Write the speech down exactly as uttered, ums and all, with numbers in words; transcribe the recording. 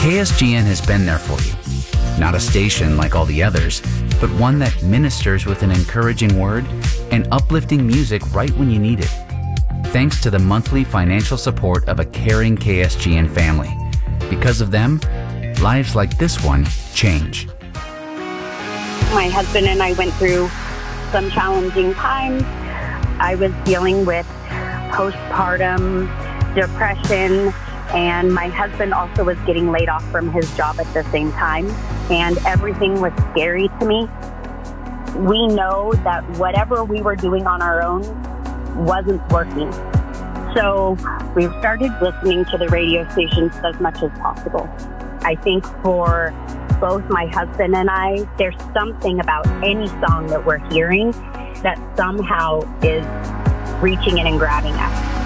K S G N has been there for you. Not a station like all the others, but one that ministers with an encouraging word and uplifting music right when you need it. Thanks to the monthly financial support of a caring K S G N family. Because of them, lives like this one change. My husband and I went through some challenging times. I was dealing with postpartum depression, and my husband also was getting laid off from his job at the same time, and everything was scary to me. We know that whatever we were doing on our own wasn't working. So we started listening to the radio stations as much as possible. I think for both my husband and I, there's something about any song that we're hearing that somehow is reaching in and grabbing us.